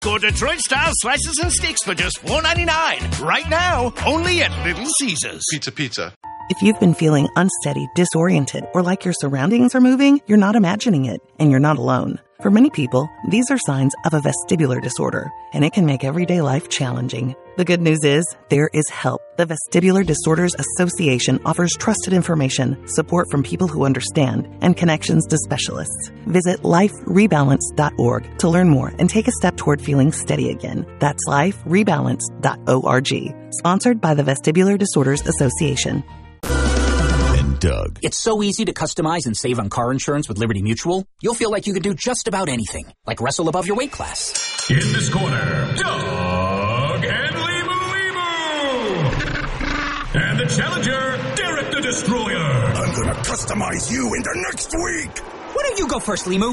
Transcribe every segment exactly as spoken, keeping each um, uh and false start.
Score Detroit-style slices and steaks for just four ninety-nine. Right now, only at Little Caesars. Pizza, pizza. If you've been feeling unsteady, disoriented, or like your surroundings are moving, you're not imagining it, and you're not alone. For many people, these are signs of a vestibular disorder, and it can make everyday life challenging. The good news is, there is help. The Vestibular Disorders Association offers trusted information, support from people who understand, and connections to specialists. Visit life rebalance dot org to learn more and take a step toward feeling steady again. That's life rebalance dot org. Sponsored by the Vestibular Disorders Association. Doug. It's so easy to customize and save on car insurance with Liberty Mutual. You'll feel like you could do just about anything, like wrestle above your weight class. In this corner, Doug and Limu Limu. And the challenger, Derek the Destroyer. I'm gonna customize you into next week. Why don't you go first, Limu?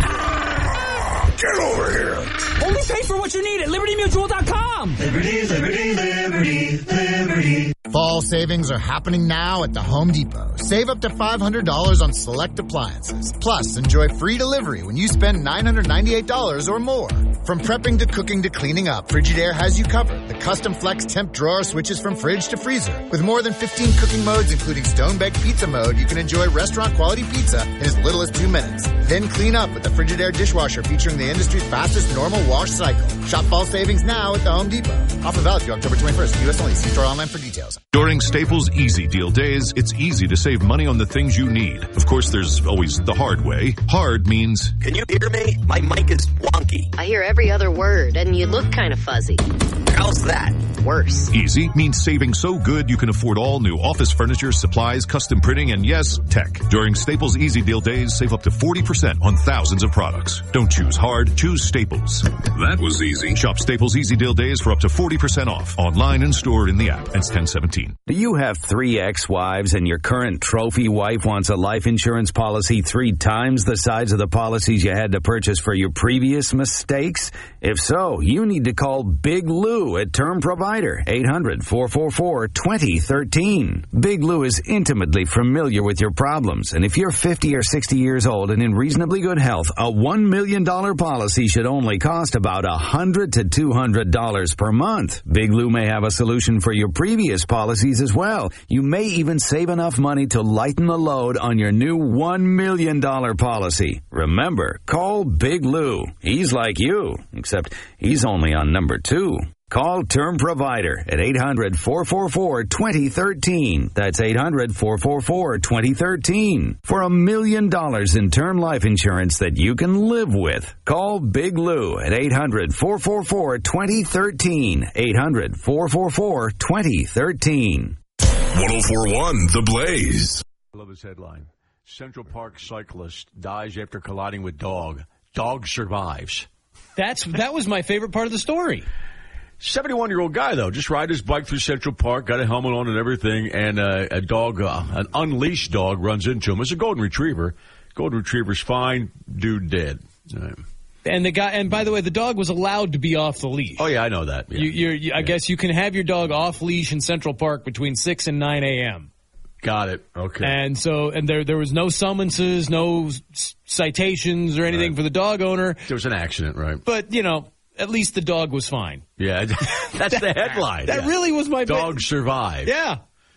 Ah, get over here. Only pay for what you need at liberty mutual dot com. Liberty, liberty, liberty, liberty. Fall savings are happening now at the Home Depot. Save up to five hundred dollars on select appliances. Plus, enjoy free delivery when you spend nine hundred ninety-eight dollars or more. From prepping to cooking to cleaning up, Frigidaire has you covered. The custom flex temp drawer switches from fridge to freezer. With more than fifteen cooking modes, including stone-baked pizza mode, you can enjoy restaurant-quality pizza in as little as two minutes. Then clean up with the Frigidaire dishwasher featuring the industry's fastest normal wash cycle. Shop fall savings now at the Home Depot. Offer valid through October twenty-first. U S only. See store online for details. During Staples Easy Deal Days, it's easy to save money on the things you need. Of course, there's always the hard way. Hard means... Can you hear me? My mic is wonky. I hear every other word, and you look kind of fuzzy. How's that? Worse. Easy means saving so good you can afford all new office furniture, supplies, custom printing, and yes, tech. During Staples Easy Deal Days, save up to forty percent on thousands of products. Don't choose hard, choose Staples. That was easy. Shop Staples Easy Deal Days for up to forty percent off. Online and stored in the app. It's ten seventeen. Do you have three ex-wives and your current trophy wife wants a life insurance policy three times the size of the policies you had to purchase for your previous mistakes? If so, you need to call Big Lou at Term Provider, eight hundred, four four four, two zero one three. Big Lou is intimately familiar with your problems, and if you're fifty or sixty years old and in reasonably good health, a one million dollars policy should only cost about one hundred to two hundred dollars per month. Big Lou may have a solution for your previous policies as well. You may even save enough money to lighten the load on your new one million dollars policy. Remember, call Big Lou. He's like you, except he's only on number two. Call Term Provider at eight hundred, four four four, two zero one three. That's eight hundred, four four four, two zero one three. For a million dollars in term life insurance that you can live with. Call Big Lou at eight hundred, four four four, two zero one three. eight hundred, four four four, two zero one three. one oh four point one The Blaze. I love this headline. Central Park cyclist dies after colliding with dog. Dog survives. That's That was my favorite part of the story. seventy-one-year-old guy, though, just ride his bike through Central Park, got a helmet on and everything, and uh, a dog, uh, an unleashed dog, runs into him. It's a golden retriever. Golden retriever's fine, dude dead. Right. And the guy, and by the way, the dog was allowed to be off the leash. Oh, yeah, I know that. Yeah. You, you're, you, I yeah. guess you can have your dog off leash in Central Park between six and nine a.m. Got it. Okay. And so, and there there was no summonses, no s- citations or anything right. for the dog owner. There was an accident, right? But, you know, at least the dog was fine. Yeah, that's that, the headline. That yeah. really was my dog bit. survived. Yeah.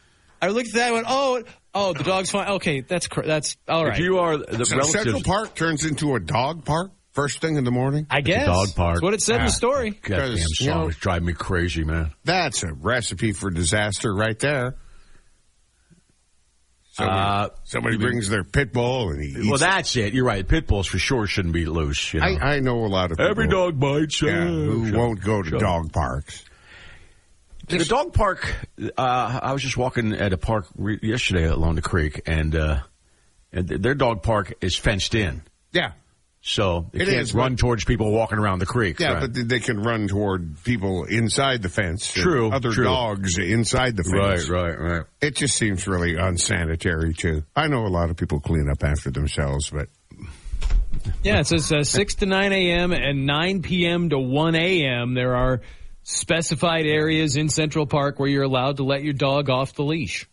I looked at that and went, oh, oh, the dog's fine. Okay, that's cr- that's all right. If you are the so relatives, Central Park turns into a dog park first thing in the morning? I guess. Dog park. That's what it said ah, in the story. That damn song you know, is driving me crazy, man. That's a recipe for disaster right there. Somebody, uh, somebody brings their pit bull and he eats Well, that's it. You're right. Pit bulls for sure shouldn't be loose. You know? I, I know a lot of people. Every dog bites. Yeah, uh, who shut, won't go to shut. dog parks. The dog park, uh, I was just walking at a park re- yesterday along the creek, and, uh, and their dog park is fenced in. Yeah. So they it can't is, run towards people walking around the creek. Yeah, right. but they can run toward people inside the fence. True. Other true. dogs inside the fence. Right, right, right. It just seems really unsanitary, too. I know a lot of people clean up after themselves, but... Yeah, it says uh, six to nine a.m. and nine p.m. to one a.m. There are specified areas in Central Park where you're allowed to let your dog off the leash.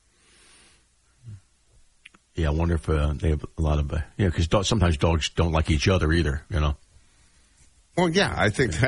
Yeah, I wonder if uh, they have a lot of... Uh, yeah, because do- sometimes dogs don't like each other either, you know? Well, yeah, I think that